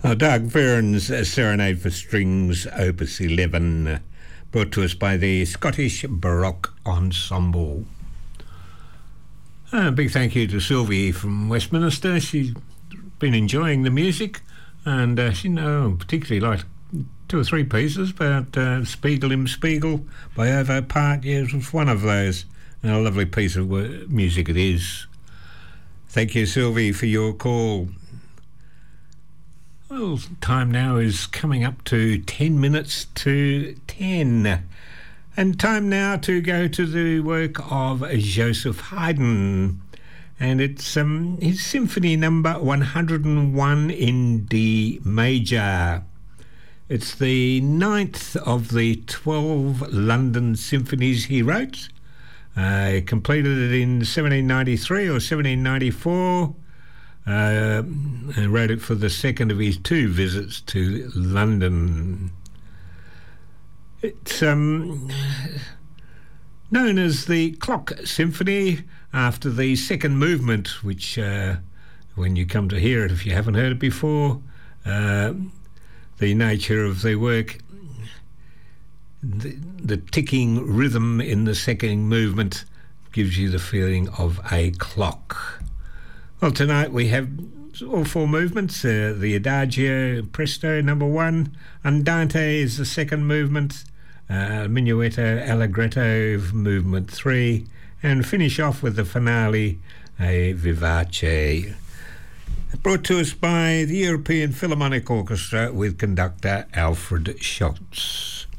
Doug Fearon's Serenade for Strings, Opus 11, brought to us by the Scottish Baroque Ensemble. A big thank you to Sylvie from Westminster. She's been enjoying the music, and she particularly liked 2 or 3 pieces, but Spiegel im Spiegel by Ovo Part, yes, was one of those, and a lovely piece of music it is. Thank you, Sylvie, for your call. Well, time now is coming up to 10 minutes to 10. And time now to go to the work of Joseph Haydn. And it's his Symphony number 101 in D major. It's the 9th of the 12 London symphonies he wrote. He completed it in 1793 or 1794. And wrote it for the second of his 2 visits to London. It's known as the Clock Symphony after the second movement, which when you come to hear it, if you haven't heard it before, the nature of the work, the ticking rhythm in the second movement gives you the feeling of a clock. Well, tonight we have all 4 movements. The Adagio Presto, number 1. Andante is the second movement. Minuetto Allegretto, movement 3. And finish off with the finale, a Vivace. Brought to us by the European Philharmonic Orchestra with conductor Alfred Schultz.